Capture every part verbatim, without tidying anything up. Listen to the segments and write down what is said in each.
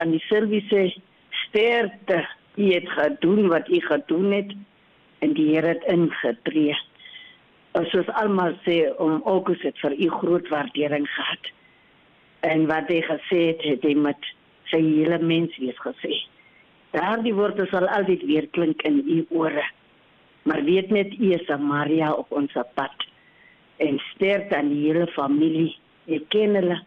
aan die Sylvie sê, sterkte, u het gedoen wat u gedoen het, en die Here het ingetree. Soos almal sê, om August het vir u groot waardering gehad. En wat hy gesê het, het hy met sy hele menswees gesê. Daardie woorde sal altyd weer klink in u ore. Maar weet net, u is 'n Maria op ons pad. En sterkte aan die hele familie. Ek ken hulle.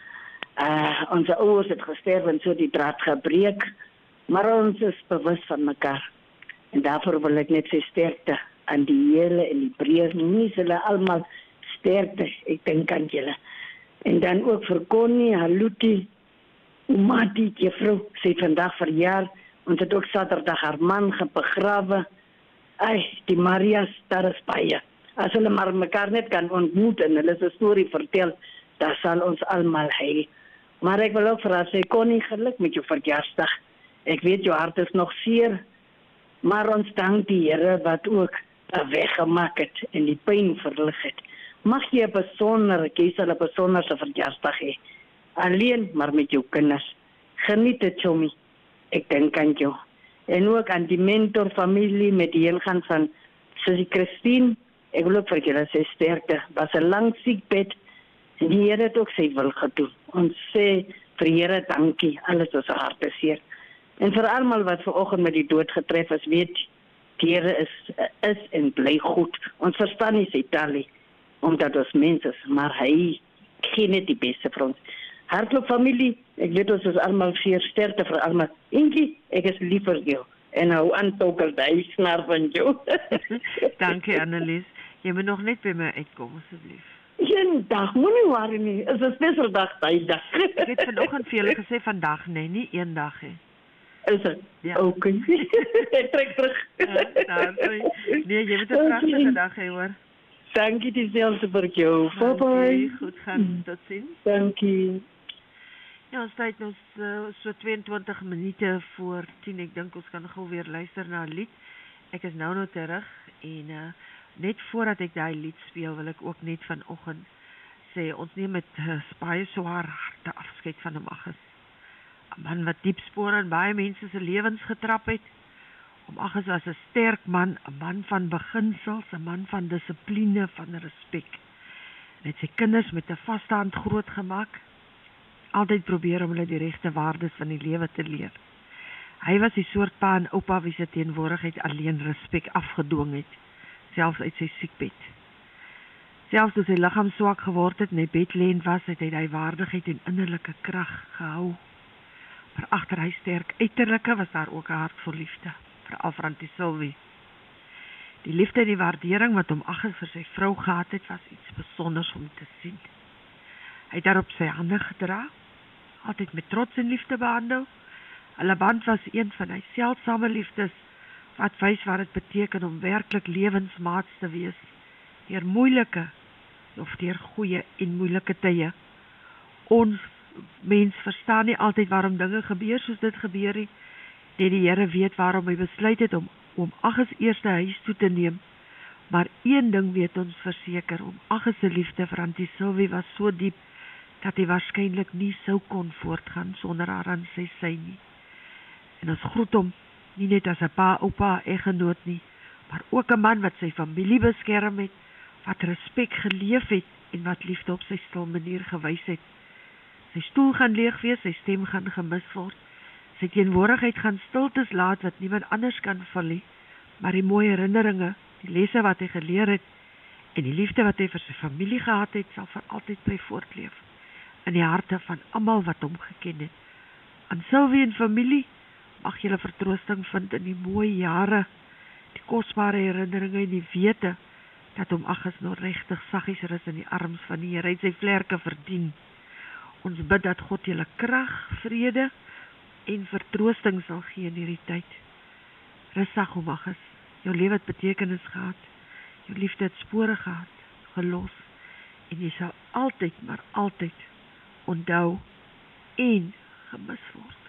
Uh, onze ouers het gesterf en so die draad gebreek. Maar ons is bewus van mekaar. En daarvoor wil ek net sê sterkte aan die hele en die breër. Nie hulle almal sterkte, ek dink aan julle. En dan ook vir Connie, Haluti, Umati, juffrou, sy het vandag verjaar. Ons het ook Saterdag haar man begrawe. Ai, die Marias, daar is baie. As hulle maar mekaar net kan ontmoet en hulle se storie vertel, dan sal ons almal heil. Maar ek wil ook vir haar sê, Connie, geluk met jou verjaarsdag. Ek weet jou hart is nog seer, maar ons dank die Here wat ook 'n weg gemaak het en die pyn verlig het. Mag jy 'n besondere, jy sal 'n besondere verjaarsdag hê. Alleen, maar met jou kinders. Geniet dit, Chomi. Ek dink aan jou. En ook aan die mentor familie met die heengaan van Susie Christine. Ek wil ook vir julle sê sterkte. Was 'n lang siekbed. En die Here het ook sy wil gedoen. Ons sê vir die Here dankie. Alles is harte seer. En vir almal wat vanoggend met die dood getref is, weet die Here is is en bly goed. Ons verstaan nie sy taal nie, omdat ons mens is, maar hy gee net die beste vir ons. Hartlik familie, ek weet ons is almal zeer sterkte vir almal. Inkie, ek is lief vir jou. En hou aan tokel, die snaar van jou. Dankie Annelies. Jy moet nog net by my uitkom, asseblief. Geen dag, moenie worry nie. Is 'n spesiale dag, die dag. Ek het vanoggend vir julle gesê vandag, nee, nie een dag nie. Is dit? Ja. Oké. Ek trek terug. Ja, daar sê. Nee, jy moet 'n pragtige dag hê, hoor. Dankie dieselfde vir jou. Bye bye. Goed gaan, tot sien. Dankie. Ja, ons tyd ons uh, so tweeëntwintig minute voor tien. Ek dink ons kan gou weer luister na 'n lied. Ek is nou nou terug en uh, net voordat ek daai lied speel, wil ek ook net vanoggend sê ons neem met uh, baie swaar harte afskeid van hom Agus. 'n Man wat diep spore in baie mense se lewens getrap het. Om Agus was 'n sterk man, 'n man van beginsels, 'n man van dissipline, van respek. Hy het sy kinders met 'n vaste hand grootgemaak. Altyd probeer om hulle die regte waardes van die lewe te leer. Hy was die soort pa en oupa wie se teenwoordigheid alleen respek afgedwing het, selfs uit sy siekbed. Selfs toe sy liggaam swak geword het en hy bedlêend was, het hy daai waardigheid en innerlike krag gehou. Maar agter hy sterk uiterlike was daar ook 'n hart vol liefde, veral vir Auntie Sylvie. Die liefde en die waardering wat hom Agus vir sy vrou gehad het, was iets besonders om te sien. Hy het daar op sy hande gedra, altyd met trots en liefde behandel. Hulle band was een van die seldsame liefdes wat wys wat dit beteken om werklik lewensmaats te wees, deur moeilike of deur goeie en moeilike tye. Ons mens verstaan nie altyd waarom dinge gebeur soos dit gebeur nie. Net die Here weet waarom hy besluit het om om Agus eerste huis toe te neem. Maar een ding weet ons verseker, om Agus se liefde vir Auntie Sylvie was so diep dat hy waarskynlik nie sou kon voortgaan sonder haar aan sy sy nie. En ons groet hom nie net as 'n pa, oupa, eggenoot nie, maar ook 'n man wat sy familie beskerm het, wat respek geleef het en wat liefde op sy stil manier gewys het. Sy stoel gaan leeg wees, sy stem gaan gemis word. Sy teenwoordigheid gaan stiltes laat wat niemand anders kan vul nie, maar die mooi herinneringe, die lesse wat hy geleer het en die liefde wat hy vir sy familie gehad het, sal vir altyd bly voortleef in die harte van almal wat hom geken het. Aan Sylvie en familie, mag julle vertroosting vind in die mooi jare, die kosbare herinneringe en die wete dat hom Agus nog regtig saggies rus in die arms van die Here. Hy het sy vlerke verdien. Ons bid dat God julle krag, vrede en vertroosting sal gee in hierdie tyd. Rustig om Agus, jou lewe het betekenis gehad, jou liefde het spore gehad, gelos, en jy sal altyd, maar altyd onthou en gemis word.